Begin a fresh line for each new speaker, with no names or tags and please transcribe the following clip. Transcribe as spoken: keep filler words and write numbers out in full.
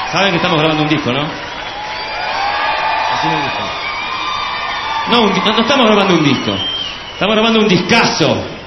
Saben que estamos grabando un disco, ¿no? Así me gusta. No, un, no, no estamos grabando un disco. Estamos grabando un discazo.